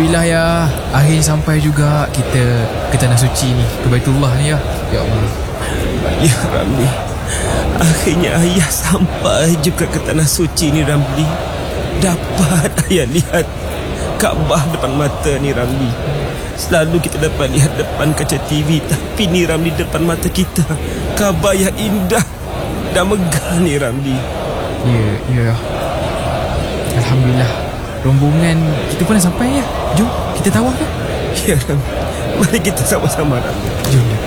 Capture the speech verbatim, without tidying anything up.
Alhamdulillah ya, akhirnya sampai juga kita ke Tanah Suci ni, ke Baitullah ni ya. Ya Allah. Ya Ramli, akhirnya ayah sampai juga ke Tanah Suci ni Ramli. Dapat ayah lihat Kaabah depan mata ni Ramli. Selalu kita dapat lihat depan kaca T V, tapi ni Ramli depan mata kita. Kaabah yang indah dan megah ni Ramli. Ya, ya. Alhamdulillah. Rombongan kita pun dah sampai ya. Jom kita tawaf kan? Ya Ramli, mari kita sama-sama Ramli. Jom.